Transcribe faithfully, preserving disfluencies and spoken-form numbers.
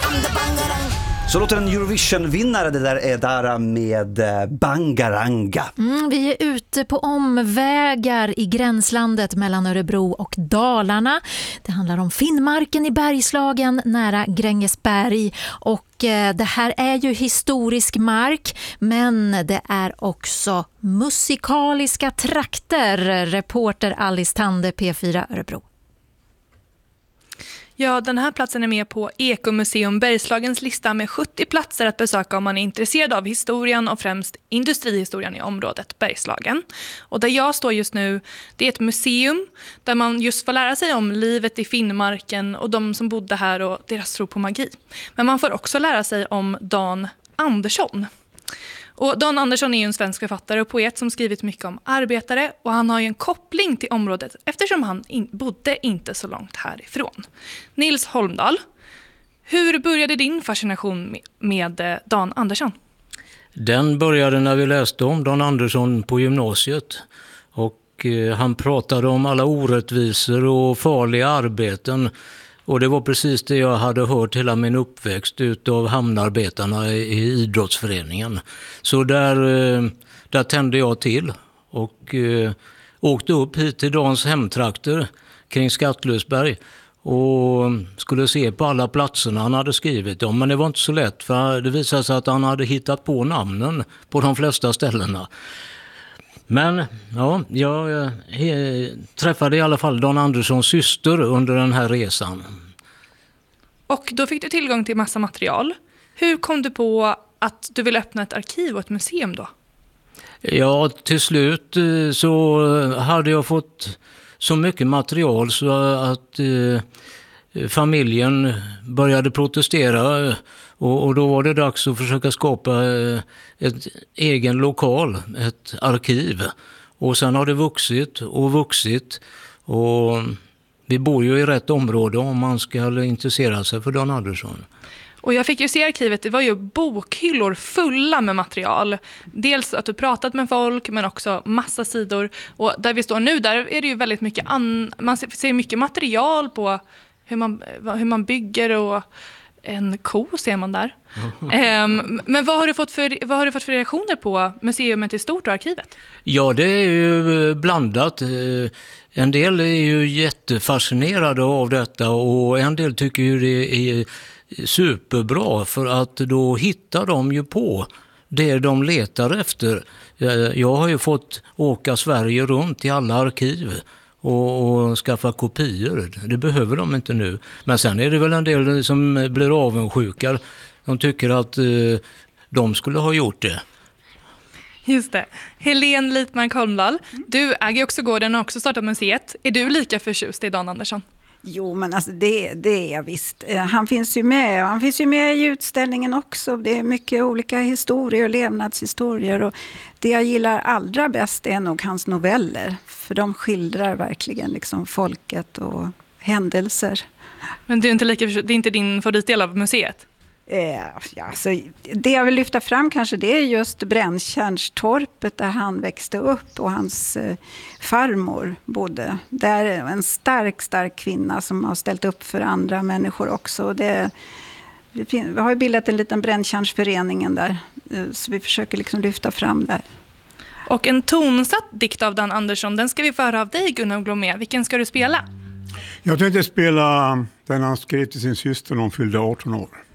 Så låter en Eurovision-vinnare, det där är Dara med Bangaranga. Mm, vi är ute på omvägar i gränslandet mellan Örebro och Dalarna. Det handlar om Finnmarken i Bergslagen nära Grängesberg. Och eh, det här är ju historisk mark, men det är också musikaliska trakter. Reporter Alice Tande, P fyra Örebro. Ja, den här platsen är med på Ekomuseum Bergslagens lista med sjuttio platser att besöka om man är intresserad av historien och främst industrihistorien i området Bergslagen. Och där jag står just nu, det är ett museum där man just får lära sig om livet i Finnmarken och de som bodde här och deras tro på magi. Men man får också lära sig om Dan Andersson. Och Dan Andersson är ju en svensk författare och poet som skrivit mycket om arbetare, och han har ju en koppling till området eftersom han in, bodde inte så långt härifrån. Nils Holmdahl, hur började din fascination med, med Dan Andersson? Den började när vi läste om Dan Andersson på gymnasiet, och eh, han pratade om alla orättvisor och farliga arbeten. Och det var precis det jag hade hört hela min uppväxt utav hamnarbetarna i idrottsföreningen. Så där, där tände jag till och eh, åkte upp hit till Dans hemtrakter kring Skattlösberg och skulle se på alla platserna han hade skrivit om. Men det var inte så lätt, för det visade sig att han hade hittat på namnen på de flesta ställena. Men ja, jag eh, träffade i alla fall Dan Anderssons syster under den här resan. Och då fick du tillgång till massa material. Hur kom du på att du ville öppna ett arkiv och ett museum då? Ja, till slut eh, så hade jag fått så mycket material så att eh, familjen började protestera. Och, och då var det dags att försöka skapa ett egen lokal, ett arkiv. Och sen har det vuxit och vuxit. Och vi bor ju i rätt område om man ska intressera sig för Dan Andersson. Och jag fick ju se arkivet, det var ju bokhyllor fulla med material. Dels att du pratat med folk, men också massa sidor. Och där vi står nu, där är det ju väldigt mycket, an- man ser mycket material på hur man, hur man bygger, och en ko ser man där. um, men vad har, du fått för, vad har du fått för reaktioner på museumet i stort och arkivet? Ja, det är ju blandat. En del är ju jättefascinerade av detta, och en del tycker ju det är superbra, för att då hittar de ju på det de letar efter. Jag har ju fått åka Sverige runt i alla arkiv och, och skaffa kopior. Det behöver de inte nu. Men sen är det väl en del som blir avundsjuka. De tycker att eh, de skulle ha gjort det. Just det. Helene Litmark Holmdahl, du äger också gården och också startat museet. Är du lika förtjust i Dan Andersson? Jo, men alltså det, det är jag visst. Han finns ju med. Han finns ju med i utställningen också. Det är mycket olika historier och levnadshistorier. Och det jag gillar allra bäst är nog hans noveller. För de skildrar verkligen liksom folket och händelser. Men du är inte lika, det är inte din favoritdel av museet? Eh, ja, så det jag vill lyfta fram kanske, det är just Bränntjärnstorpet där han växte upp och hans eh, farmor bodde. Där är en stark, stark kvinna som har ställt upp för andra människor också. Det, vi, vi har ju bildat en liten Bränntjärnsföreningen där, eh, så vi försöker liksom lyfta fram där. Och en tonsatt dikt av Dan Andersson, den ska vi få höra av dig, Gunnar Glomé. Vilken ska du spela? Jag tänkte spela den han skrev till sin syster när hon fyllde arton år.